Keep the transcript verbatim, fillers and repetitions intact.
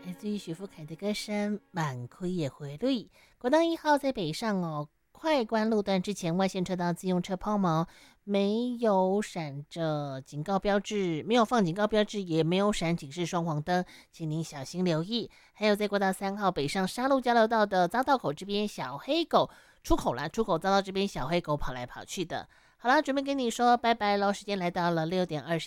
来自于许富凯的歌声《满开也回绿》。国道一号在北上哦，快关路段之前，外线车道自用车抛锚，没有闪着警告标志，没有放警告标志，也没有闪警示双黄灯，请您小心留意。还有在国道三号北上沙鹿交流道的匝道口这边，小黑狗出口啦，出口遭到这边小黑狗跑来跑去的。好啦，准备跟你说拜拜喽，时间来到了六点二十。